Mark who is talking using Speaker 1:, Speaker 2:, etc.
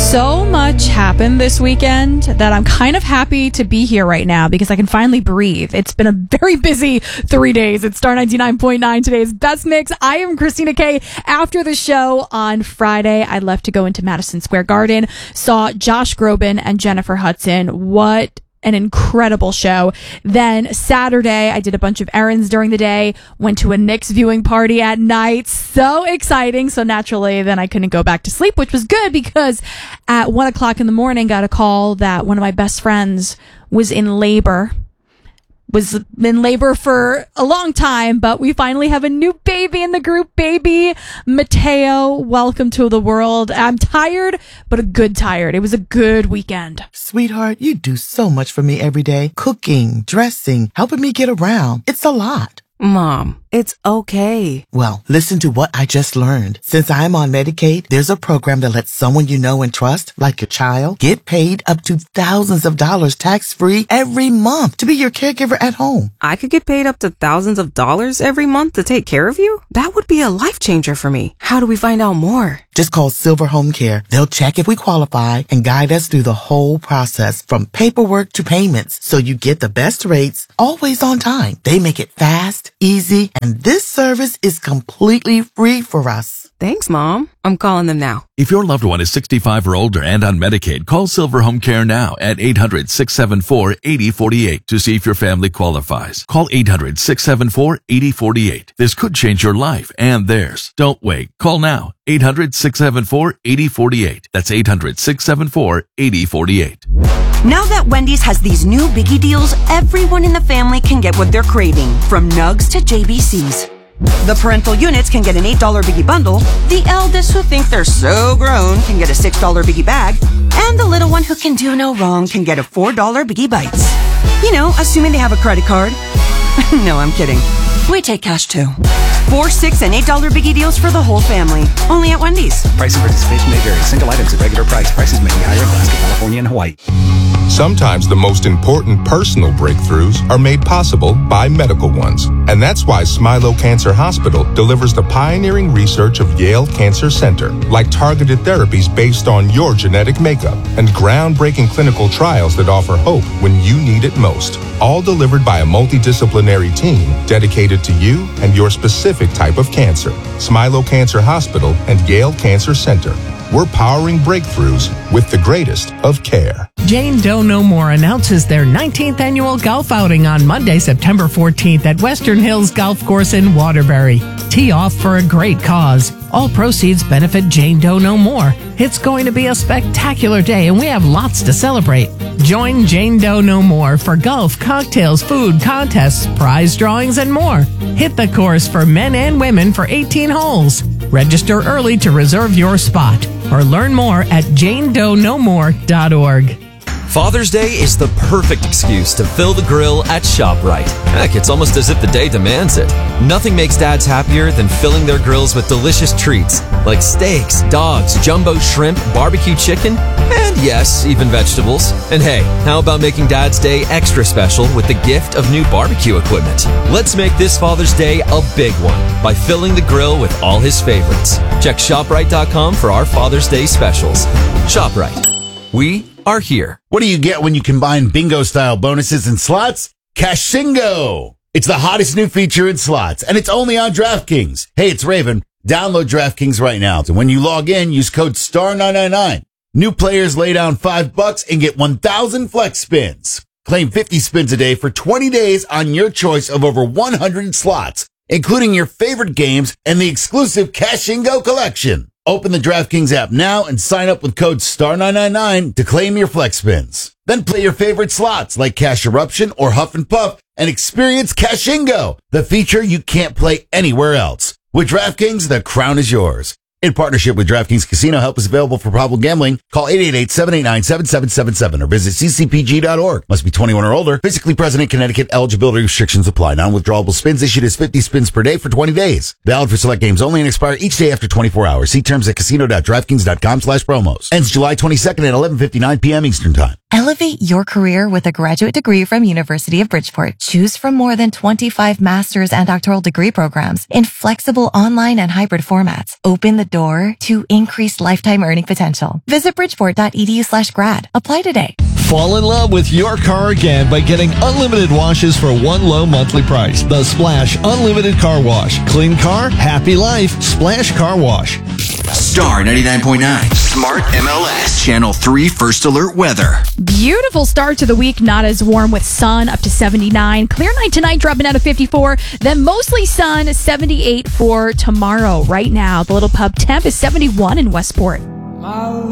Speaker 1: So much happened this weekend that I'm kind of happy to be here right now because I can finally breathe. It's been a very busy 3 days. It's Star 99.9, today's best mix. I am Christina K. After the show on Friday, I left to go into Madison Square Garden, saw Josh Groban and Jennifer Hudson. What an incredible show. Then Saturday, I did a bunch of errands during the day, went to a Knicks viewing party at night. So exciting. So naturally, then I couldn't go back to sleep, which was good because at 1 o'clock in the morning, got a call that one of my best friends was in labor for a long time, but we finally have a new baby in the group. Baby Mateo, welcome to the world. I'm tired, but a good tired. It was a good weekend.
Speaker 2: Sweetheart, you do so much for me every day. Cooking, dressing, helping me get around. It's a lot.
Speaker 3: Mom, it's okay.
Speaker 2: Well, listen to what I just learned. Since I'm on Medicaid, there's a program that lets someone you know and trust, like your child, get paid up to thousands of dollars tax-free every month to be your caregiver at home.
Speaker 3: I could get paid up to thousands of dollars every month to take care of you? That would be a life changer for me. How do we find out more?
Speaker 2: Just call Silver Home Care. They'll check if we qualify and guide us through the whole process from paperwork to payments so you get the best rates always on time. They make it fast, easy, and this service is completely free for us.
Speaker 3: Thanks, Mom. I'm calling them now.
Speaker 4: If your loved one is 65 or older and on Medicaid, call Silver Home Care now at 800-674-8048 to see if your family qualifies. Call 800-674-8048. This could change your life and theirs. Don't wait. Call now. 800-674-8048. That's 800-674-8048.
Speaker 5: Now that Wendy's has these new biggie deals, everyone in the family can get what they're craving, from Nugs to JBC's. The parental units can get an $8 biggie bundle, the eldest who think they're so grown can get a $6 biggie bag, and the little one who can do no wrong can get a $4 biggie bites. You know, assuming they have a credit card. No, I'm kidding. We take cash too. 4, 6, and $8 biggie deals for the whole family. Only at Wendy's.
Speaker 6: Price and participation may vary. Single items at regular price. Prices may be higher in Alaska, California, and Hawaii.
Speaker 7: Sometimes the most important personal breakthroughs are made possible by medical ones. And that's why Smilo Cancer Hospital delivers the pioneering research of Yale Cancer Center, like targeted therapies based on your genetic makeup and groundbreaking clinical trials that offer hope when you need it most. All delivered by a multidisciplinary team dedicated to you and your specific type of cancer. Smilo Cancer Hospital and Yale Cancer Center. We're powering breakthroughs with the greatest of care.
Speaker 8: Jane Doe No More announces their 19th annual golf outing on Monday, September 14th at Western Hills Golf Course in Waterbury. Tee off for a great cause. All proceeds benefit Jane Doe No More. It's going to be a spectacular day and we have lots to celebrate. Join Jane Doe No More for golf, cocktails, food, contests, prize drawings, and more. Hit the course for men and women for 18 holes. Register early to reserve your spot or learn more at janedoenomore.org.
Speaker 9: Father's Day is the perfect excuse to fill the grill at ShopRite. Heck, it's almost as if the day demands it. Nothing makes dads happier than filling their grills with delicious treats like steaks, dogs, jumbo shrimp, barbecue chicken, and yes, even vegetables. And hey, how about making Dad's Day extra special with the gift of new barbecue equipment? Let's make this Father's Day a big one by filling the grill with all his favorites. Check ShopRite.com for our Father's Day specials. ShopRite. We are here.
Speaker 10: What do you get when you combine bingo-style bonuses and slots? Cashingo! It's the hottest new feature in slots, and it's only on DraftKings. Hey, it's Raven. Download DraftKings right now. And when you log in, use code STAR999. New players lay down $5 and get 1,000 flex spins. Claim 50 spins a day for 20 days on your choice of over 100 slots, including your favorite games and the exclusive Cashingo collection. Open the DraftKings app now and sign up with code STAR999 to claim your flex spins. Then play your favorite slots like Cash Eruption or Huff and Puff and experience Cashingo, the feature you can't play anywhere else. With DraftKings, the crown is yours. In partnership with DraftKings Casino, help is available for problem gambling. Call 888-789-7777 or visit ccpg.org. Must be 21 or older. Physically present in Connecticut. Eligibility restrictions apply. Non-withdrawable spins issued as 50 spins per day for 20 days. Valid for select games only and expire each day after 24 hours. See terms at casino.draftkings.com/promos. Ends July 22nd at 11:59 p.m. Eastern Time.
Speaker 11: Elevate your career with a graduate degree from University of Bridgeport. Choose from more than 25 master's and doctoral degree programs in flexible online and hybrid formats. Open the door to increased lifetime earning potential. Visit bridgeport.edu/grad. Apply today.
Speaker 12: Fall in love with your car again by getting unlimited washes for one low monthly price. The Splash Unlimited Car Wash. Clean car, happy life. Splash Car Wash.
Speaker 13: Star 99.9. Smart MLS. Channel 3 First Alert Weather.
Speaker 1: Beautiful start to the week. Not as warm with sun up to 79. Clear night tonight, dropping out of 54. Then mostly sun, 78 for tomorrow. Right now, the Little Pub temp is 71 in Westport.